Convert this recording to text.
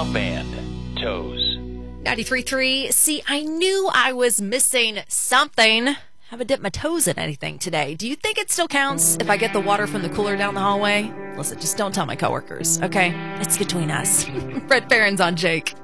Now band, Toes. 93.3. See, I knew I was missing something. Haven't dipped my toes in anything today. Do you think it still counts if I get the water from the cooler down the hallway? Listen, just don't tell my coworkers, okay? It's between us. Brett Barron's on Jake.